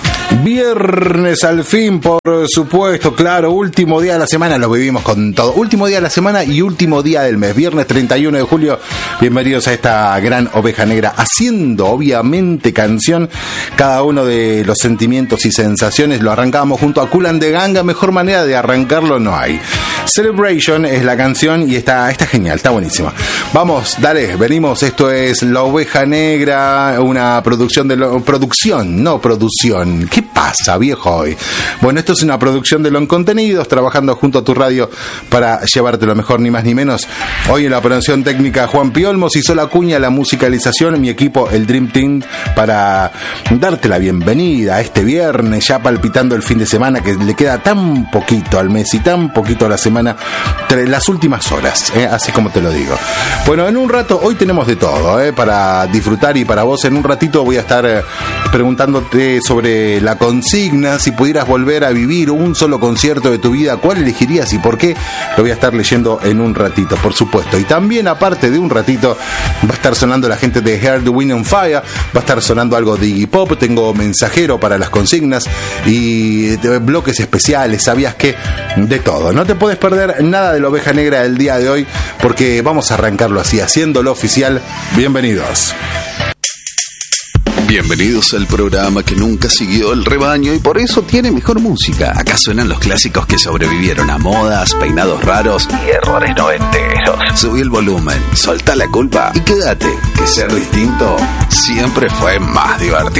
Viernes al fin, por supuesto, claro, último día de la semana, lo vivimos con todo. Último día de la semana y último día del mes, viernes 31 de julio. Bienvenidos a esta gran oveja negra, haciendo obviamente canción. Cada uno de los sentimientos y sensaciones lo arrancamos junto a Kool and the Gang. Mejor manera de arrancarlo no hay. Celebration es la canción y está genial, está buenísima. Vamos, dale, venimos. Esto es La Oveja Negra, una producción producción. ¿Qué pasa, viejo, hoy? Bueno, esto es una producción de Long Contenidos, trabajando junto a tu radio para llevarte lo mejor, ni más ni menos. Hoy en la operación técnica Juan Piolmos, hizo la cuña, la musicalización, mi equipo, el Dream Team, para darte la bienvenida a este viernes, ya palpitando el fin de semana, que le queda tan poquito al mes y tan poquito a la semana, las últimas horas, así como te lo digo. Bueno, en un rato, hoy tenemos de todo, para disfrutar, y para vos en un ratito voy a estar preguntándote sobre la consigna. Si pudieras volver a vivir un solo concierto de tu vida, ¿cuál elegirías y por qué? Lo voy a estar leyendo en un ratito, por supuesto. Y también, aparte de un ratito, va a estar sonando la gente de Earth, Wind and Fire, va a estar sonando algo de Iggy Pop, tengo mensajero para las consignas y bloques especiales, ¿sabías qué? De todo. No te puedes perder nada de la Oveja Negra del día de hoy, porque vamos a arrancarlo así, haciéndolo oficial. Bienvenidos. Bienvenidos al programa que nunca siguió el rebaño y por eso tiene mejor música. Acá suenan los clásicos que sobrevivieron a modas, peinados raros y errores noventeros. Subí el volumen, soltá la culpa y quédate, que ser distinto siempre fue más divertido.